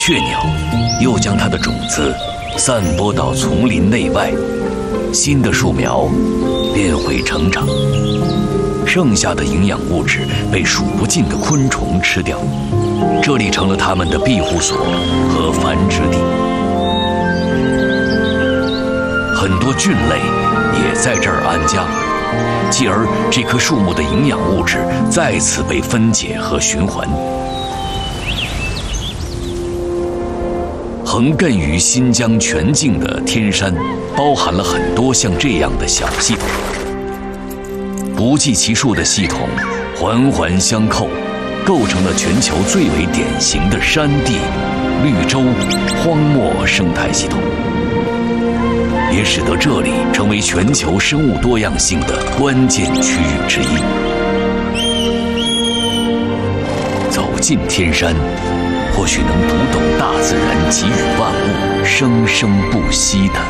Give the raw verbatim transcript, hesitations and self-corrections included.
雀鸟又将它的种子散播到丛林内外，新的树苗便会成长，剩下的营养物质被数不尽的昆虫吃掉，这里成了它们的庇护所和繁殖地。很多菌类也在这儿安家，继而这棵树木的营养物质再次被分解和循环。横亘于新疆全境的天山，包含了很多像这样的小系统，不计其数的系统环环相扣，构成了全球最为典型的山地、绿洲、荒漠生态系统，也使得这里成为全球生物多样性的关键区域之一。走进天山，或许能读懂大自然给予万物生生不息的